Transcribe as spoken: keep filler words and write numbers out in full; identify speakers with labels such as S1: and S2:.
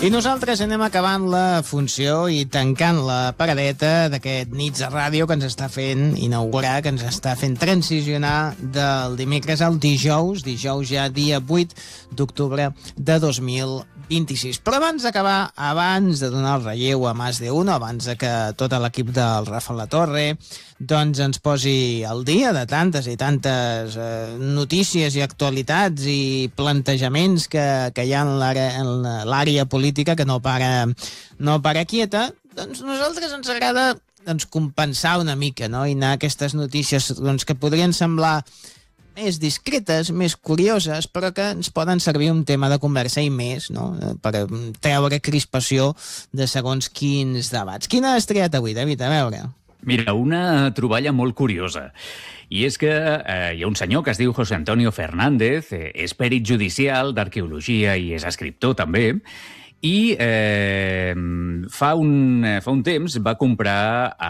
S1: I nosaltres anem acabant la funció i tancant la paradeta d'aquest Nits de Ràdio que ens està fent inaugurar, que ens està fent transicionar del dimecres al dijous, dijous ja dia vuit d'octubre de dos mil vint-i-sis. Però abans d'acabar, abans de donar el relleu a Más de Uno, abans de que tot l'equip del Rafa La Torre doncs ens posi al dia de tantes i tantes eh, notícies i actualitats i plantejaments que, que hi ha en l'àrea política que no para, no para quieta, doncs a nosaltres ens agrada doncs, compensar una mica, no? I anar a aquestes notícies doncs, que podrien semblar més discretes, més curioses, però que ens poden servir un tema de conversa i més, no? Per treure crispació de segons quins debats. Quina has triat avui, David? A veure.
S2: Mira, una troballa molt curiosa. I és que eh, hi ha un senyor que es diu José Antonio Fernández, eh, és pèrit judicial d'arqueologia i és escriptor també, i eh, fa, un, fa un temps va comprar